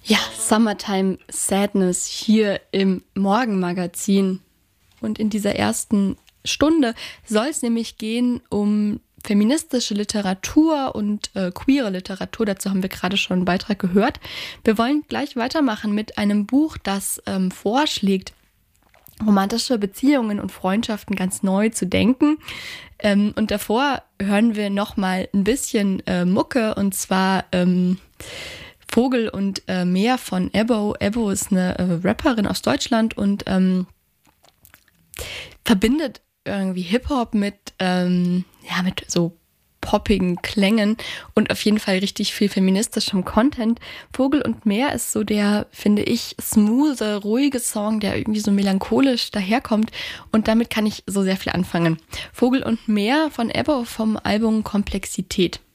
Ja, Summertime Sadness hier im Morgenmagazin. Und in dieser ersten Stunde soll es nämlich gehen um feministische Literatur und queere Literatur. Dazu haben wir gerade schon einen Beitrag gehört. Wir wollen gleich weitermachen mit einem Buch, das vorschlägt, romantische Beziehungen und Freundschaften ganz neu zu denken. Und davor hören wir nochmal ein bisschen Mucke, und zwar Vogel und Meer von Ebbo. Ebbo ist eine Rapperin aus Deutschland und verbindet irgendwie Hip-Hop mit so poppigen Klängen und auf jeden Fall richtig viel feministischem Content. Vogel und Meer ist so der, finde ich, smooth, ruhige Song, der irgendwie so melancholisch daherkommt, und damit kann ich so sehr viel anfangen. Vogel und Meer von Ebbo vom Album Komplexität.